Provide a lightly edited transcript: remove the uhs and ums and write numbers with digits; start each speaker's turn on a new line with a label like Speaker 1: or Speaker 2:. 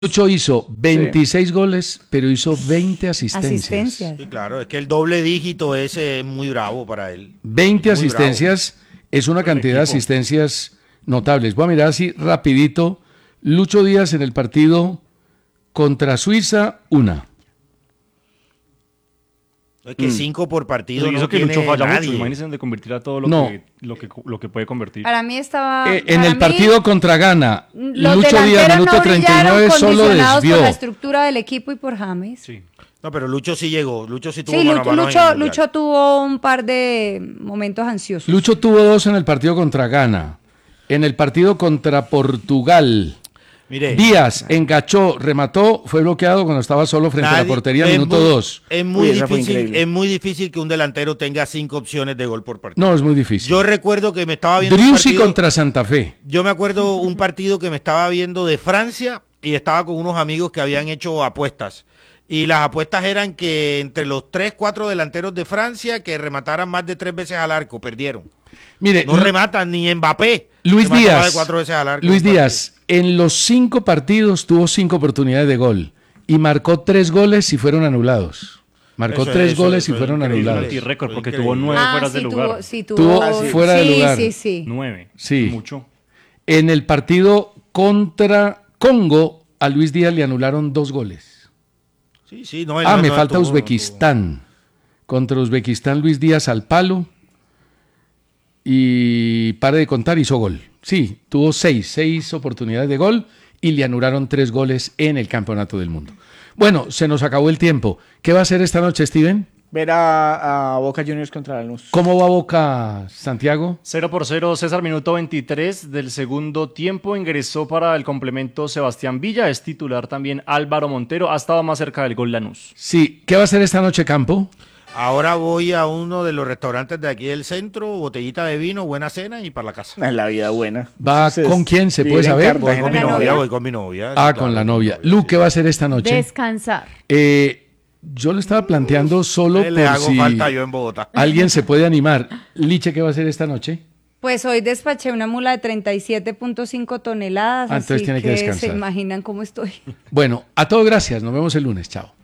Speaker 1: Lucho hizo 26 goles, pero hizo 20 asistencias.
Speaker 2: Sí, claro, es que el doble dígito ese es muy bravo para él.
Speaker 1: 20
Speaker 2: Muy
Speaker 1: asistencias es una cantidad de
Speaker 2: equipo.
Speaker 1: asistencias notables. Voy a mirar así rapidito. Lucho Díaz en el partido contra Suiza, una.
Speaker 2: Es que 5 por partido
Speaker 3: Eso
Speaker 2: no
Speaker 3: que
Speaker 2: tiene
Speaker 3: Lucho falla
Speaker 2: nadie.
Speaker 3: mucho, imagínense de convertir a todo
Speaker 1: No.
Speaker 3: lo que puede convertir.
Speaker 4: Para mí estaba...
Speaker 1: En el partido contra Ghana,
Speaker 4: los
Speaker 1: Lucho Díaz,
Speaker 4: delanteros
Speaker 1: minuto
Speaker 4: no brillaron
Speaker 1: 39, solo
Speaker 4: condicionados
Speaker 1: desvió.
Speaker 4: por la estructura del equipo y por James.
Speaker 3: Sí.
Speaker 2: No, pero Lucho sí llegó. Lucho sí tuvo
Speaker 4: Sí,
Speaker 2: mano a mano en el Mundial.
Speaker 4: Lucho tuvo un par de momentos ansiosos.
Speaker 1: Lucho tuvo 2 en el partido contra Ghana. En el partido contra Portugal,
Speaker 2: Mire,
Speaker 1: Díaz engachó, remató, fue bloqueado cuando estaba solo frente a la portería, minuto 2.
Speaker 2: Es muy difícil que un delantero tenga 5 opciones de gol por partido.
Speaker 1: No, es muy difícil.
Speaker 2: Yo recuerdo que me estaba viendo un
Speaker 1: Driussi
Speaker 2: partido,
Speaker 1: contra Santa Fe.
Speaker 2: yo me acuerdo un partido que me estaba viendo de Francia y estaba con unos amigos que habían hecho apuestas. Y las apuestas eran que entre los 3, 4 delanteros de Francia que remataran más de 3 veces al arco, perdieron.
Speaker 1: Mire,
Speaker 2: No rematan ni Mbappé.
Speaker 1: Luis
Speaker 2: remata más
Speaker 1: Díaz,
Speaker 2: de 4 veces al arco.
Speaker 1: Luis Díaz, en los 5 partidos tuvo 5 oportunidades de gol y marcó 3 goles y fueron anulados. Marcó 3 goles y fueron anulados.
Speaker 3: Y récord, porque
Speaker 2: Increíble.
Speaker 3: tuvo 9 fuera de lugar.
Speaker 1: Tuvo fuera de lugar.
Speaker 4: Sí.
Speaker 3: 9.
Speaker 1: Sí.
Speaker 3: Mucho.
Speaker 1: En el partido contra Congo, a Luis Díaz le anularon 2 goles.
Speaker 2: Sí, no, él
Speaker 1: Ah,
Speaker 2: no-
Speaker 1: me
Speaker 2: no
Speaker 1: falta
Speaker 2: tuvo,
Speaker 1: Uzbekistán. Contra Uzbekistán, Luis Díaz al palo. Y pare de contar, hizo gol. Sí, tuvo 6 oportunidades de gol y le anularon 3 goles en el Campeonato del Mundo. Bueno, se nos acabó el tiempo. ¿Qué va a hacer esta noche, Steven?
Speaker 5: Ver a Boca Juniors contra Lanús.
Speaker 1: ¿Cómo va Boca, Santiago?
Speaker 3: 0-0, César, minuto 23 del segundo tiempo. Ingresó para el complemento Sebastián Villa. Es titular también Álvaro Montero. Ha estado más cerca del gol Lanús.
Speaker 1: Sí, ¿qué va a hacer esta noche, Campo?
Speaker 2: Ahora voy a uno de los restaurantes de aquí del centro, botellita de vino, buena cena y para la casa.
Speaker 5: Es la vida buena.
Speaker 1: ¿Va
Speaker 5: Entonces,
Speaker 1: con quién? ¿Se puede
Speaker 5: vivir en
Speaker 1: saber?
Speaker 2: Voy
Speaker 5: Cartagena.
Speaker 2: con mi
Speaker 4: ¿Con la
Speaker 2: novia,
Speaker 4: novia?
Speaker 2: voy con mi novia.
Speaker 1: Ah,
Speaker 2: claro,
Speaker 1: con la
Speaker 2: mi
Speaker 1: novia. Lu, ¿qué va a hacer esta noche?
Speaker 4: Descansar.
Speaker 1: Yo le estaba planteando solo
Speaker 2: Le
Speaker 1: por
Speaker 2: hago
Speaker 1: si
Speaker 2: falta yo en Bogotá.
Speaker 1: alguien se puede animar. Liche, ¿qué va a hacer esta noche?
Speaker 4: Pues hoy despaché una mula de 37.5 toneladas,
Speaker 1: Ah, entonces
Speaker 4: así
Speaker 1: tiene que descansar.
Speaker 4: se imaginan cómo estoy.
Speaker 1: Bueno, a todos gracias. Nos vemos el lunes. Chao.